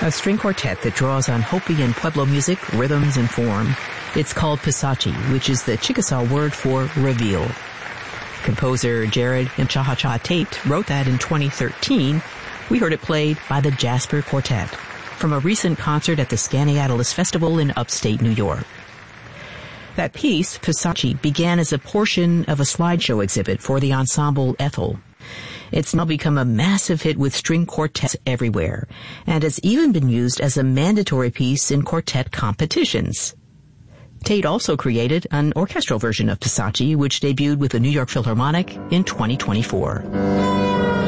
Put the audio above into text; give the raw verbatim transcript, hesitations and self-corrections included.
a string quartet that draws on Hopi and Pueblo music, rhythms, and form. It's called Pisachi, which is the Chickasaw word for reveal. Composer Jared Mchahacha Tate wrote that in twenty thirteen. We heard it played by the Jasper Quartet from a recent concert at the Skaneateles Festival in upstate New York. That piece, Pisachi, began as a portion of a slideshow exhibit for the ensemble Ethel. It's now become a massive hit with string quartets everywhere, and has even been used as a mandatory piece in quartet competitions. Tate also created an orchestral version of Pisachi, which debuted with the New York Philharmonic in twenty twenty-four.